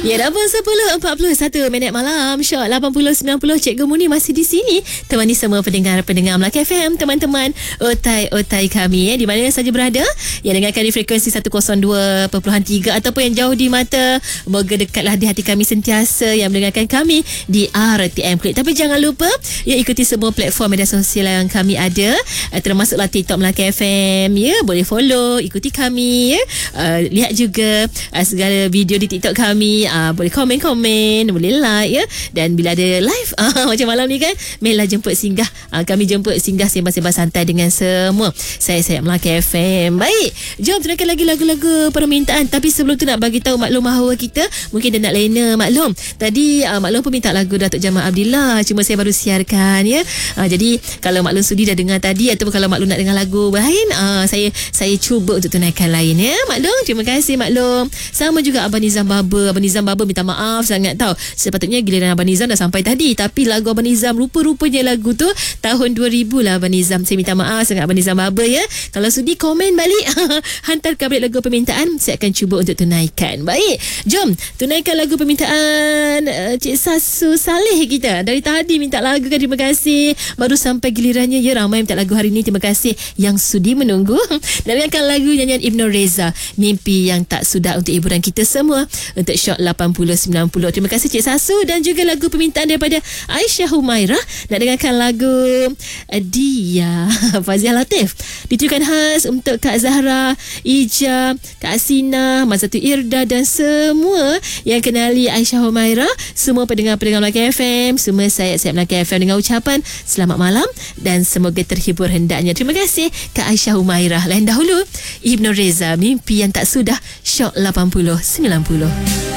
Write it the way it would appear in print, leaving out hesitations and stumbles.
Ya, dah pun 10:41 malam. Syok 80-90 Cikgu Muni masih di sini temani semua pendengar-pendengar Melaka FM, teman-teman otai kami di mana saja berada yang dengarkan di frekuensi 102.3 ataupun yang jauh di mata. Moga dekatlah di hati kami sentiasa yang mendengarkan kami di RTM Klik. Tapi jangan lupa ikuti semua platform media sosial yang kami ada, termasuklah TikTok Melaka FM. Ya, boleh follow, ikuti kami ya. Lihat juga segala video di TikTok kami. Boleh komen-komen, boleh like ya. Dan bila ada live macam malam ni kan, Mela jemput singgah, kami jemput singgah sembang-sembang santai dengan semua. Saya Melaka FM. Baik, jom tunaikan lagi lagu-lagu permintaan. Tapi sebelum tu nak bagi tahu maklum bahawa kita mungkin dia nak lena maklum. Tadi maklum pun minta lagu Datuk Jamal Abdillah, cuma saya baru siarkan ya. Jadi kalau maklum sudi dah dengar tadi, ataupun kalau maklum nak dengar lagu lain, saya cuba untuk tunaikan lain ya maklum. Terima kasih maklum. Sama juga Abang Nizam Baba minta maaf sangat tahu. Sepatutnya giliran Abang Nizam dah sampai tadi, tapi lagu Abang Nizam rupa-rupanya lagu tu tahun 2000 lah Abang Nizam. Saya minta maaf sangat Abang Nizam Baba ya. Kalau sudi komen balik hantarkan balik lagu permintaan, saya akan cuba untuk tunaikan. Baik, jom tunaikan lagu permintaan Cik Sasu Saleh kita. Dari tadi minta lagu kan, terima kasih. Baru sampai gilirannya ya, ramai minta lagu hari ni. Terima kasih yang sudi menunggu. Dan dengarkan lagu nyanyian Ibnu Reza, Mimpi Yang Tak Sudah, untuk hiburan kita semua untuk Shock 80-90. Terima kasih Cik Sasu. Dan juga lagu permintaan daripada Aisyah Humairah, nak dengarkan lagu Dia Fazia Latif, ditujukan khas untuk Kak Zahra, Ija, Kak Asina, Mazatu Irda dan semua yang kenali Aisyah Humairah. Semua pendengar-pendengar Melaka FM, semua saya Melaka FM dengan ucapan selamat malam dan semoga terhibur hendaknya. Terima kasih Kak Aisyah Humairah. Lain dahulu Ibnu Reza, Mimpi Yang Tak Sudah, Shock 80-90.